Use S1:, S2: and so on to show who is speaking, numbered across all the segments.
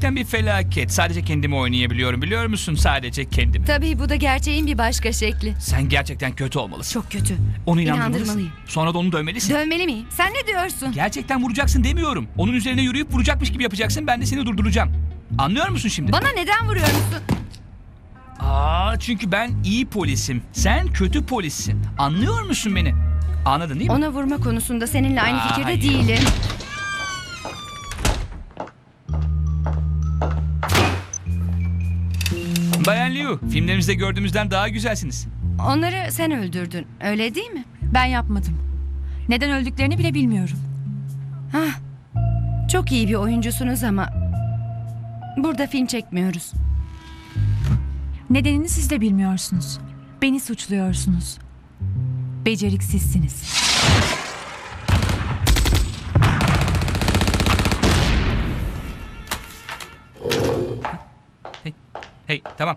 S1: gerçekten bir felaket. Sadece kendimi oynayabiliyorum, biliyor musun? Sadece kendimi.
S2: Tabii bu da gerçeğin bir başka şekli.
S1: Sen gerçekten kötü olmalısın.
S2: Çok kötü.
S1: Onu inandırmalısın.
S2: İnandırmalıyım.
S1: Sonra da onu dövmelisin.
S2: Dövmeli miyim? Sen ne diyorsun?
S1: Gerçekten vuracaksın demiyorum. Onun üzerine yürüyüp vuracakmış gibi yapacaksın. Ben de seni durduracağım. Anlıyor musun şimdi?
S2: Bana neden vuruyor musun?
S1: Çünkü ben iyi polisim. Sen kötü polissin. Anlıyor musun beni? Anladın değil mi?
S2: Ona vurma konusunda seninle aynı fikirde
S1: hayır.
S2: değilim.
S1: Bayan Liu, filmlerimizde gördüğümüzden daha güzelsiniz.
S2: Onları sen öldürdün, öyle değil mi?
S3: Ben yapmadım. Neden öldüklerini bile bilmiyorum.
S2: Hah, çok iyi bir oyuncusunuz ama burada film çekmiyoruz.
S3: Nedenini siz de bilmiyorsunuz. Beni suçluyorsunuz. Beceriksizsiniz.
S1: Hey, tamam.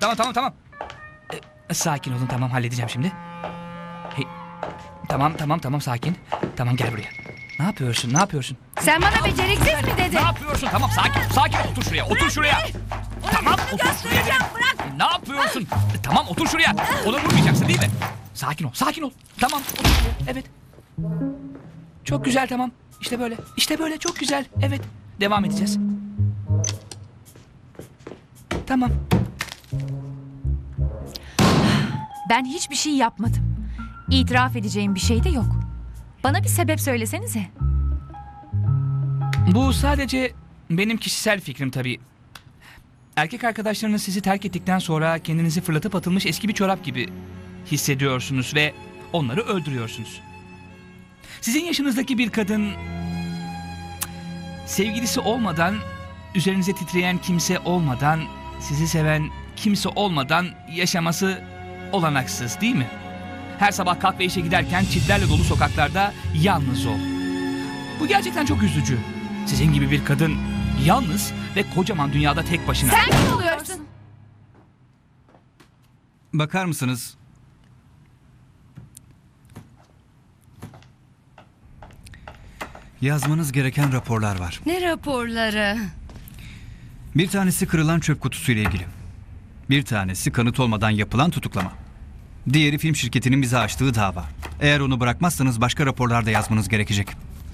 S1: Sakin olun, tamam, halledeceğim şimdi. Hey, tamam, sakin. Tamam, gel buraya. Ne yapıyorsun?
S2: Sen bana beceriksiz mi
S1: Ne
S2: dedin?
S1: yapıyorsun? Tamam, sakin. Otur şuraya. Tamam, otur şuraya. Ne yapıyorsun? Tamam, otur şuraya. Ona vurmayacaksın değil mi? Sakin ol. Tamam, otur şuraya. Evet. Çok güzel, tamam. İşte böyle, çok güzel. Evet, devam edeceğiz. Tamam.
S3: Ben hiçbir şey yapmadım. İtiraf edeceğim bir şey de yok. Bana bir sebep söylesenize.
S1: Bu sadece benim kişisel fikrim tabii. Erkek arkadaşlarınız sizi terk ettikten sonra kendinizi fırlatıp atılmış eski bir çorap gibi hissediyorsunuz ve onları öldürüyorsunuz. Sizin yaşınızdaki bir kadın sevgilisi olmadan, üzerinize titreyen kimse olmadan, sizi seven kimse olmadan yaşaması olanaksız değil mi? Her sabah kalk ve işe giderken çitlerle dolu sokaklarda yalnız ol. Bu gerçekten çok üzücü. Sizin gibi bir kadın yalnız ve kocaman dünyada tek başına.
S2: Sen kim oluyorsun?
S4: Bakar mısınız? Yazmanız gereken raporlar var.
S2: Ne raporları?
S4: Bir tanesi kırılan çöp kutusuyla ilgili. Bir tanesi kanıt olmadan yapılan tutuklama. Diğeri film şirketinin bize açtığı dava. Eğer onu bırakmazsanız başka raporlar da yazmanız gerekecek.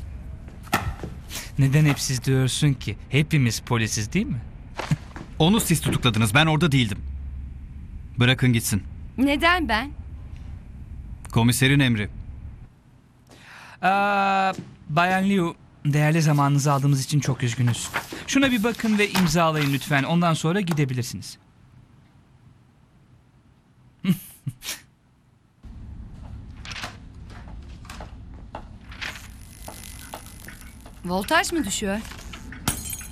S1: Neden hep siz diyorsun ki? Hepimiz polisiz değil mi?
S4: Onu siz tutukladınız, ben orada değildim. Bırakın gitsin.
S2: Neden ben?
S4: Komiserin emri.
S1: Bayan Liu, değerli zamanınızı aldığımız için çok üzgünüz. Şuna bir bakın ve imzalayın lütfen. Ondan sonra gidebilirsiniz.
S2: Voltaj mı düşüyor?